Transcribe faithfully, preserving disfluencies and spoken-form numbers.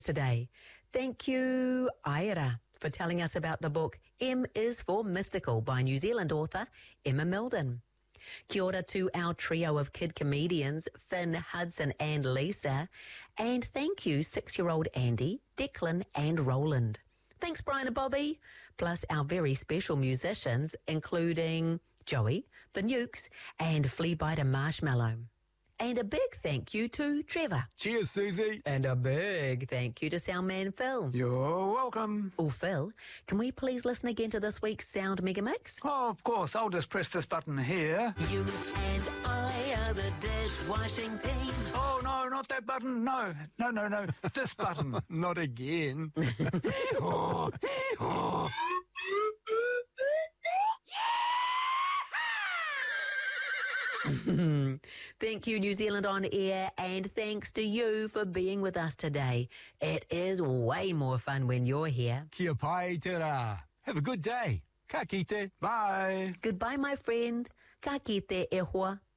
today. Thank you, Aira, for telling us about the book M is for Mystical by New Zealand author Emma Milden. Kia ora to our trio of kid comedians, Finn, Hudson and Lisa. And thank you, six-year-old Andy, Declan and Roland. Thanks, Brian and Bobby. Plus our very special musicians, including Joey, the Nukes, and Fleabiter Marshmallow. And a big thank you to Trevor. Cheers, Susie. And a big thank you to Soundman Phil. You're welcome. Oh, Phil, can we please listen again to this week's Sound Mega Mix? Oh, of course. I'll just press this button here. You and I are the dishwashing team. Oh, no, not that button. No, no, no, no. This button. Not again. oh, oh. Thank you, New Zealand On Air, and thanks to you for being with us today. It is way more fun when you're here. Kia pai te rā. Have a good day. Ka kite. Bye. Goodbye, my friend. Ka kite e hoa.